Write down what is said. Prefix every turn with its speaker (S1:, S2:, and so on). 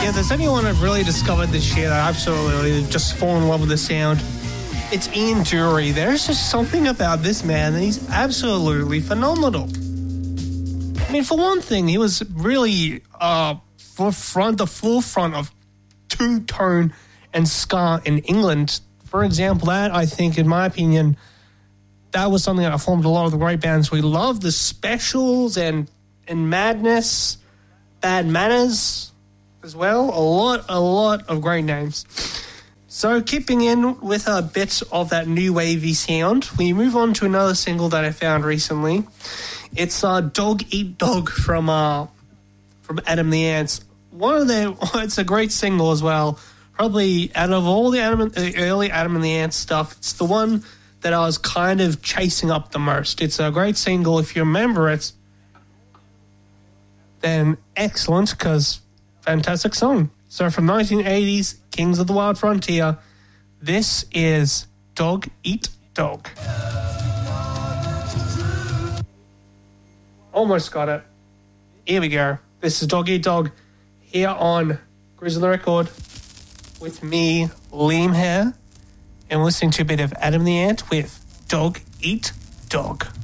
S1: Yeah, there's anyone I've really discovered this year that I absolutely just fall in love with the sound. It's Ian Dury. There's just something about this man that he's absolutely phenomenal. I mean, for one thing, he was really the forefront of two-tone and ska in England. For example, that, I think, in my opinion, that was something that formed a lot of the great bands we love. The Specials and Madness, Bad Manners as well. A lot of great names. So keeping in with a bit of that new wavy sound, we move on to another single that I found recently. It's Dog Eat Dog from Adam the Ants. It's a great single as well. Probably out of all the early Adam and the Ants stuff, it's the one that I was kind of chasing up the most. It's a great single. If you remember it, then excellent, because fantastic song. So from 1980s, Kings of the Wild Frontier, this is Dog Eat Dog. Almost got it. Here we go. This is Dog Eat Dog here on Grizzly Record with me, Liam here, and listening to a bit of Adam the Ant with Dog Eat Dog.